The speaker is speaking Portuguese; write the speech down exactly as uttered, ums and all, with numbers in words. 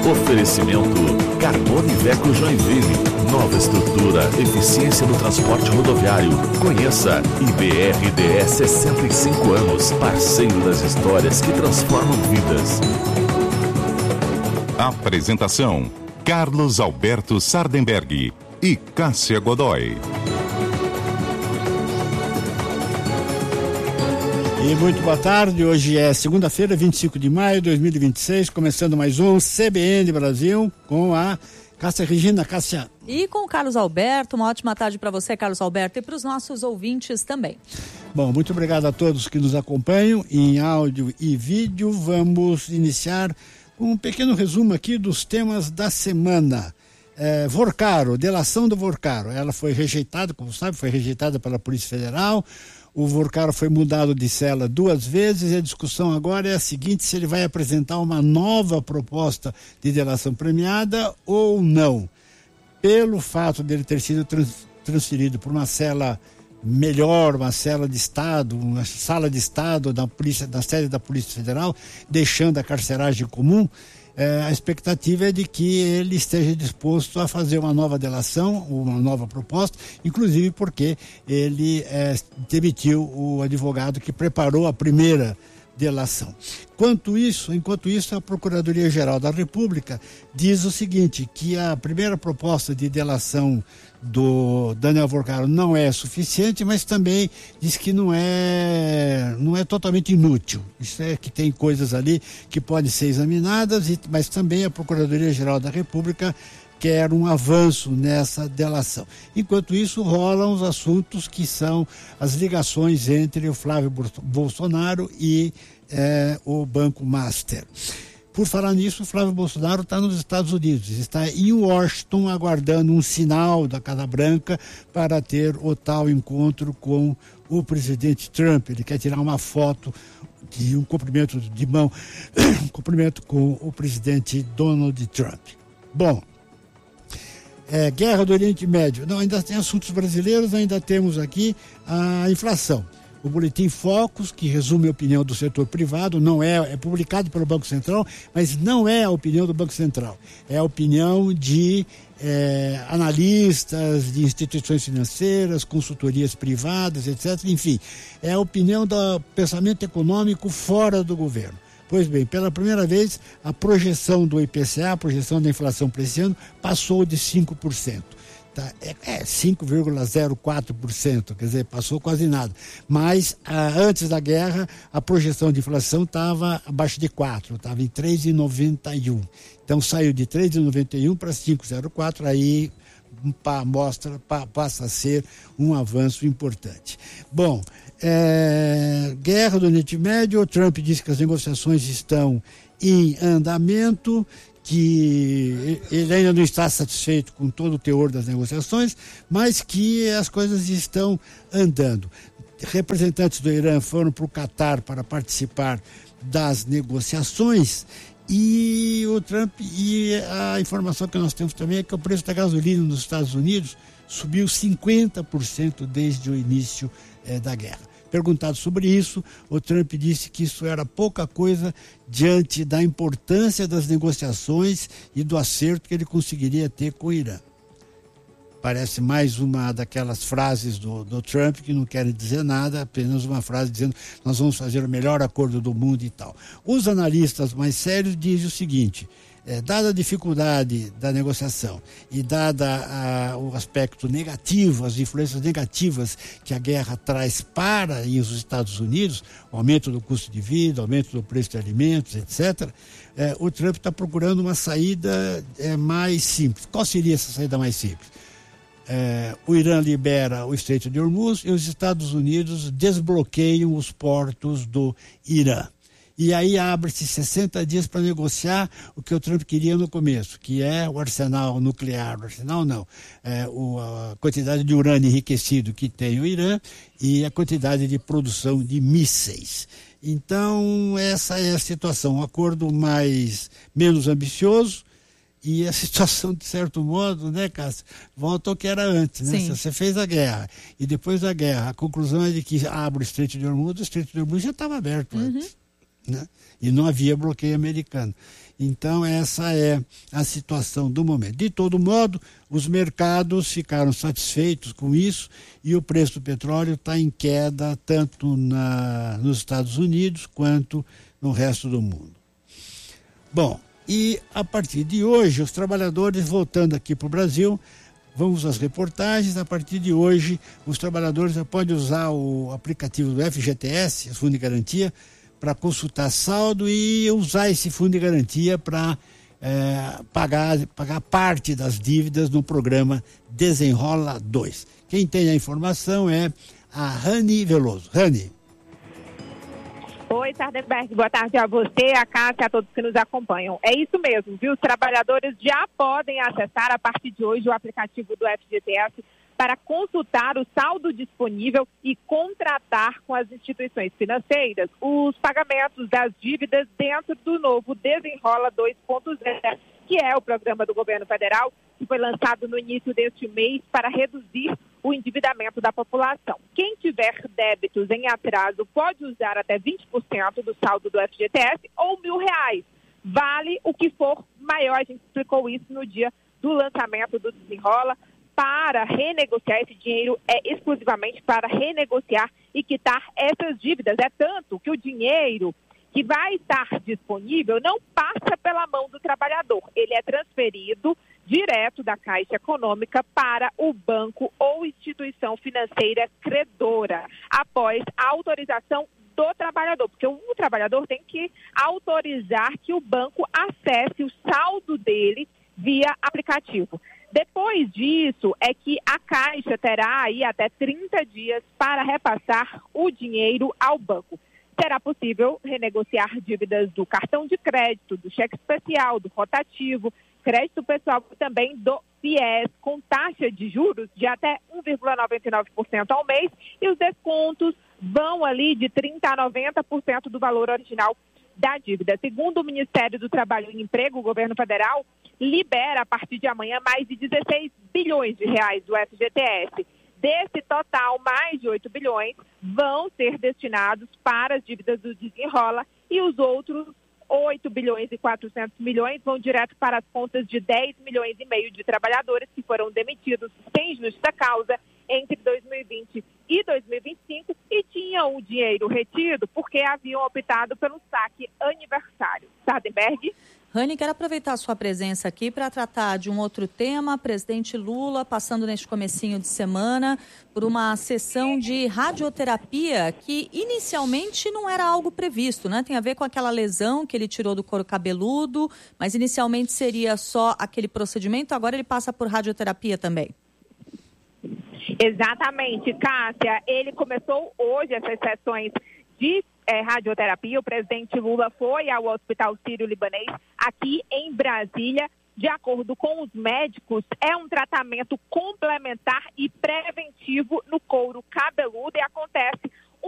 Oferecimento Carbone Iveco Joinville. Nova estrutura, eficiência no transporte rodoviário. Conheça I B R D E sessenta e cinco anos, parceiro das histórias que transformam vidas. Apresentação: Carlos Alberto Sardenberg e Cássia Godoy. E muito boa tarde, hoje é segunda-feira, vinte e cinco de maio de dois mil e vinte e seis, começando mais um C B N Brasil com a Cássia Regina. Cássia. E com o Carlos Alberto, uma ótima tarde para você, Carlos Alberto, e para os nossos ouvintes também. Bom, muito obrigado a todos que nos acompanham em áudio e vídeo. Vamos iniciar com um pequeno resumo aqui dos temas da semana. É, Vorcaro, delação do Vorcaro, ela foi rejeitada, como sabe, foi rejeitada pela Polícia Federal. O Vorcaro foi mudado de cela duas vezes e a discussão agora é a seguinte: se ele vai apresentar uma nova proposta de delação premiada ou não. Pelo fato dele ter sido trans, transferido para uma cela melhor, uma cela de Estado, uma sala de Estado da, polícia, da sede da Polícia Federal, deixando a carceragem comum, É, a expectativa é de que ele esteja disposto a fazer uma nova delação, uma nova proposta, inclusive porque ele é, demitiu o advogado que preparou a primeira delação. Quanto isso, enquanto isso, a Procuradoria-Geral da República diz o seguinte, que a primeira proposta de delação do Daniel Vorcaro não é suficiente, mas também diz que não é, não é totalmente inútil. Isso é que tem coisas ali que podem ser examinadas, mas também a Procuradoria-Geral da República quer um avanço nessa delação. Enquanto isso, rolam os assuntos que são as ligações entre o Flávio Bolsonaro e eh, o Banco Master. Por falar nisso, o Flávio Bolsonaro está nos Estados Unidos, está em Washington aguardando um sinal da Casa Branca para ter o tal encontro com o presidente Trump. Ele quer tirar uma foto de um cumprimento de mão, um cumprimento com o presidente Donald Trump. Bom, é, guerra do Oriente Médio. Não, ainda tem assuntos brasileiros, ainda temos aqui a inflação. O Boletim Focus, que resume a opinião do setor privado, não é, é publicado pelo Banco Central, mas não é a opinião do Banco Central. É a opinião de é, analistas, de instituições financeiras, consultorias privadas, etcétera. Enfim, é a opinião do pensamento econômico fora do governo. Pois bem, pela primeira vez, a projeção do I P C A, a projeção da inflação para esse ano, passou de cinco por cento. Tá? É, é cinco vírgula zero quatro por cento, quer dizer, passou quase nada. Mas, ah, antes da guerra, a projeção de inflação estava abaixo de quatro, estava em três vírgula noventa e um. Então, saiu de três vírgula noventa e um para cinco vírgula zero quatro, aí pa, mostra, pa, passa a ser um avanço importante. Bom, É, guerra do Oriente Médio, o Trump disse que as negociações estão em andamento, que ele ainda não está satisfeito com todo o teor das negociações, mas que as coisas estão andando. Representantes do Irã foram para o Catar para participar das negociações e o Trump, e a informação que nós temos também é que o preço da gasolina nos Estados Unidos subiu cinquenta por cento desde o início é, da guerra. Perguntado sobre isso, o Trump disse que isso era pouca coisa diante da importância das negociações e do acerto que ele conseguiria ter com o Irã. Parece mais uma daquelas frases do, do Trump que não querem dizer nada, apenas uma frase dizendo nós vamos fazer o melhor acordo do mundo e tal. Os analistas mais sérios dizem o seguinte: É, dada a dificuldade da negociação e dada a, o aspecto negativo, as influências negativas que a guerra traz para os Estados Unidos, o aumento do custo de vida, aumento do preço de alimentos, etcétera, é, o Trump está procurando uma saída é, mais simples. Qual seria essa saída mais simples? É, o Irã libera o Estreito de Hormuz e os Estados Unidos desbloqueiam os portos do Irã. E aí abre-se sessenta dias para negociar o que o Trump queria no começo, que é o arsenal nuclear. O arsenal não, é o, a quantidade de urânio enriquecido que tem o Irã e a quantidade de produção de mísseis. Então, essa é a situação, um acordo mais, menos ambicioso, e a situação, de certo modo, né, Cássia, volta ao que era antes, né? Se você fez a guerra e depois da guerra, a conclusão é de que abre o Estreito de Hormuz, o Estreito de Hormuz já estava aberto antes. Uhum. Né? E não havia bloqueio americano. Então, essa é a situação do momento. De todo modo, os mercados ficaram satisfeitos com isso e o preço do petróleo está em queda tanto na, nos Estados Unidos quanto no resto do mundo. Bom, e a partir de hoje, os trabalhadores, voltando aqui para o Brasil, vamos às reportagens. A partir de hoje, os trabalhadores já podem usar o aplicativo do F G T S, Fundo de Garantia, para consultar saldo e usar esse fundo de garantia para é, pagar, pagar parte das dívidas no programa Desenrola dois. Quem tem a informação é a Rani Veloso. Rani. Oi, Sardenberg, boa tarde a você, a Cássia e a todos que nos acompanham. É isso mesmo, viu? Os trabalhadores já podem acessar a partir de hoje o aplicativo do F G T S para consultar o saldo disponível e contratar com as instituições financeiras os pagamentos das dívidas dentro do novo Desenrola dois ponto zero, que é o programa do governo federal que foi lançado no início deste mês para reduzir o endividamento da população. Quem tiver débitos em atraso pode usar até vinte por cento do saldo do F G T S ou mil reais. Vale o que for maior. A gente explicou isso no dia do lançamento do Desenrola. Para renegociar esse dinheiro é exclusivamente para renegociar e quitar essas dívidas. É tanto que o dinheiro que vai estar disponível não passa pela mão do trabalhador. Ele é transferido direto da Caixa Econômica para o banco ou instituição financeira credora, após a autorização do trabalhador, porque o trabalhador tem que autorizar que o banco acesse o saldo dele via aplicativo. Depois disso, é que a Caixa terá aí até trinta dias para repassar o dinheiro ao banco. Será possível renegociar dívidas do cartão de crédito, do cheque especial, do rotativo, crédito pessoal também do FIES, com taxa de juros de até um vírgula noventa e nove por cento ao mês, e os descontos vão ali de trinta por cento a noventa por cento do valor original da dívida. Segundo o Ministério do Trabalho e Emprego, o governo federal libera a partir de amanhã mais de dezesseis bilhões de reais do F G T S. Desse total, mais de oito bilhões vão ser destinados para as dívidas do Desenrola e os outros oito bilhões e quatrocentos milhões vão direto para as contas de dez milhões e meio de trabalhadores que foram demitidos sem justa causa entre dois mil e vinte e dois mil e vinte e cinco e tinham o dinheiro retido porque haviam optado pelo saque aniversário. Sardenberg? Rani, quero aproveitar a sua presença aqui para tratar de um outro tema. Presidente Lula passando neste comecinho de semana por uma sessão de radioterapia que inicialmente não era algo previsto, né? Tem a ver com aquela lesão que ele tirou do couro cabeludo, mas inicialmente seria só aquele procedimento, agora ele passa por radioterapia também. Exatamente, Cássia. Ele começou hoje essas sessões de é, radioterapia. O presidente Lula foi ao Hospital Sírio-Libanês, aqui em Brasília. De acordo com os médicos, é um tratamento complementar e preventivo no couro cabeludo e acontece